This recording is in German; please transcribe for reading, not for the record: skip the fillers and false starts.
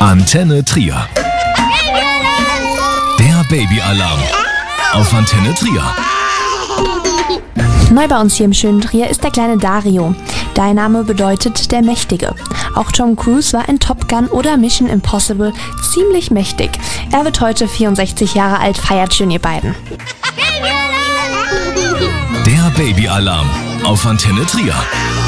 Antenne Trier. Der Babyalarm auf Antenne Trier. Neu bei uns hier im schönen Trier ist der kleine Dario. Der Name bedeutet der Mächtige. Auch Tom Cruise war in Top Gun oder Mission Impossible ziemlich mächtig. Er wird heute 64 Jahre alt, feiert schön ihr beiden. Der Babyalarm auf Antenne Trier.